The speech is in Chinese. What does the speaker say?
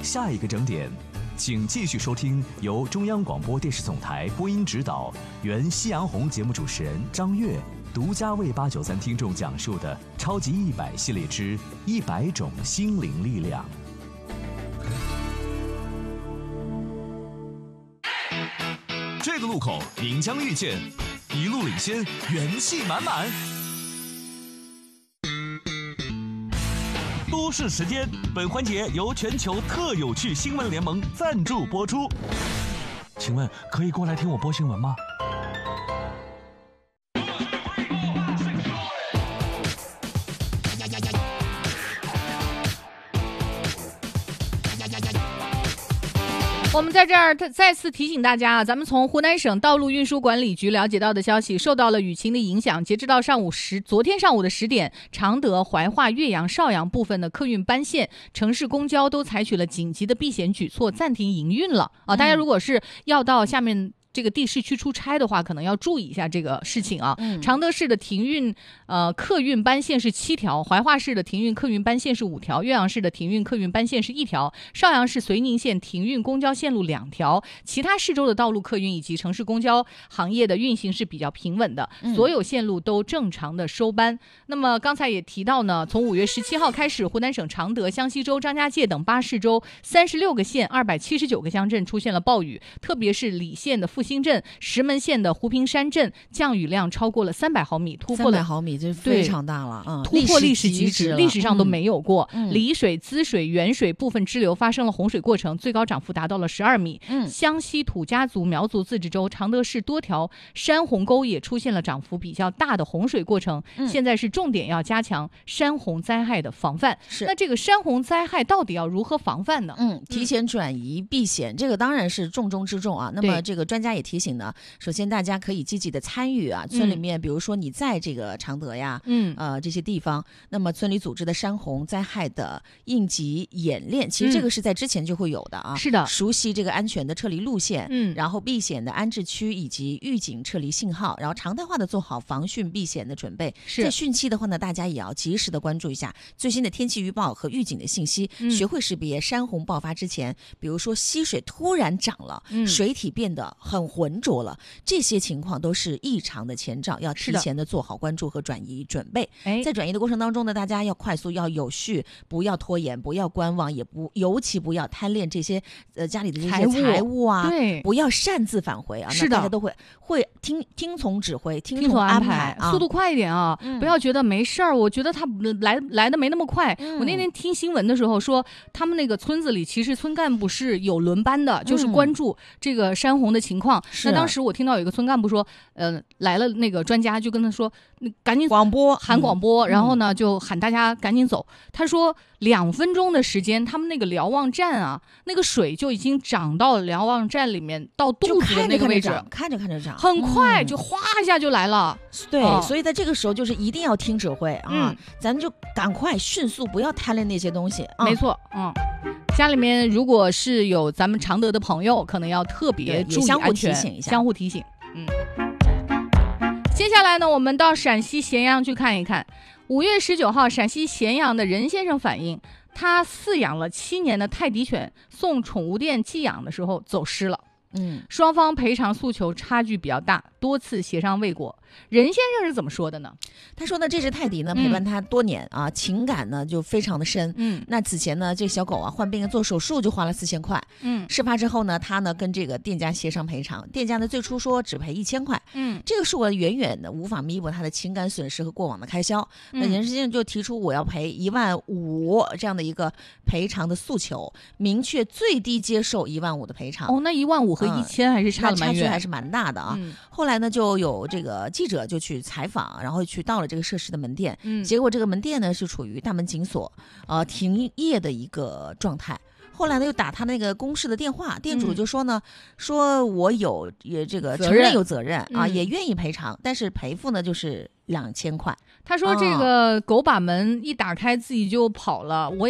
下一个整点，请继续收听由中央广播电视总台播音指导、原夕阳红节目主持人张悦独家为893听众讲述的超级100系列之100种心灵力量。这个路口您将遇见一路领先，元气满满。都市时间，本环节由全球特有趣新闻联盟赞助播出。请问可以过来听我播新闻吗？ 我们在这儿再次提醒大家啊，咱们从湖南省道路运输管理局了解到的消息，受到了雨情的影响，截止到昨天上午的10点，常德、怀化、岳阳、邵阳部分的客运班线、城市公交都采取了紧急的避险举措，暂停营运了啊！大家如果是要到下面这个地市区出差的话，可能要注意一下这个事情啊。常德市的停运客运班线是7条，怀化市的停运客运班线是5条，岳阳市的停运客运班线是1条，邵阳市遂宁县停运公交线路2条。其他市州的道路客运以及城市公交行业的运行是比较平稳的，所有线路都正常的收班。那么刚才也提到呢，从5月17号开始，湖南省常德、湘西州、张家界等8市州36个县279个乡镇出现了暴雨，特别是澧县的复兴镇、石门县的湖平山镇降雨量超过了300毫米，突破了 300毫米，这非常大了， 突破历史极值，历史上都没有过。澧水、滋水、沅水部分支流发生了洪水过程，最高涨幅达到了12米。湘西土家族苗族自治州常德市多条山洪沟也出现了涨幅比较大的洪水过程。现在是重点要加强山洪灾害的防范。那这个山洪灾害到底要如何防范呢？ 提前转移避险，这个当然是重中之重啊。那么这个专家也提醒呢，首先大家可以积极的参与啊，村里面比如说你在这个常德呀，这些地方，那么村里组织的山洪灾害的应急演练，其实这个是在之前就会有的啊。 是的， 熟悉这个安全的撤离路线，然后避险的安置区以及预警撤离信号，然后常态化的做好防汛避险的准备。在汛期的话呢，大家也要及时的关注一下最新的天气预报和预警的信息，学会识别山洪爆发之前，比如说溪水突然涨了，水体变得很浑浊了，这些情况都是异常的前兆，要提前的做好关注和转移准备。在转移的过程当中呢，大家要快速，要有序，不要拖延，不要观望，尤其不要贪恋这些家里的这些财物啊， 对， 不要擅自返回啊。 是的， 大家都会听从指挥， 听从安排啊，速度快一点啊，不要觉得没事儿。我觉得他来的没那么快。我那天听新闻的时候说，他们那个村子里其实村干部是有轮班的，就是关注这个山洪的情况。那当时我听到有一个村干部说，来了那个专家就跟他说，你赶紧喊广播，然后呢就喊大家赶紧走。他说2分钟的时间，他们那个瞭望站啊，那个水就已经涨到瞭望站里面到肚子的那个位置， 看着涨， 很快就哗一下就来了。 对，所以在这个时候就是一定要听指挥啊，咱就赶快迅速，不要贪恋那些东西。 没错，家里面如果是有咱们常德的朋友，可能要特别注意安全，相互提醒。接下来呢，我们到陕西咸阳去看一看。5月19号，陕西咸阳的任先生反映，他饲养了7年的泰迪犬，送宠物店寄养的时候走失了。双方赔偿诉求差距比较大，多次协商未果。任先生是怎么说的呢？ 他说呢，这只泰迪呢陪伴他多年啊，情感呢就非常的深。那此前呢，这小狗啊患病做手术就花了4000块。事发之后呢，他呢跟这个店家协商赔偿，店家呢最初说只赔1000块。这个数额远远的无法弥补他的情感损失和过往的开销。那任先生就提出我要赔15000这样的一个赔偿的诉求，明确最低接受15000的赔偿。 那15000和1000还是差了蛮远， 差距还是蛮大的啊。后来呢，就有这个记者就去采访，然后到了这个涉事的门店，结果这个门店呢是处于大门紧锁、停业的一个状态。后来呢，又打他那个公示的电话，店主就说呢，说我也这个承认有责任啊，也愿意赔偿，但是赔付呢就是2000块。 他说这个狗把门一打开自己就跑了，我